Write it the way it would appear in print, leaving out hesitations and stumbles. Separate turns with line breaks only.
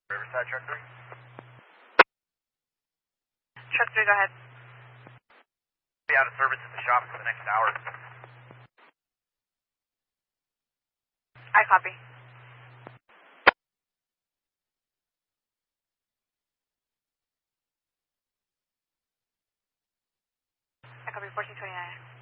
Riverside, truck 3.
Truck 3, go ahead.
Be out of service at the shop for the next hour.
I copy. I copy 1429.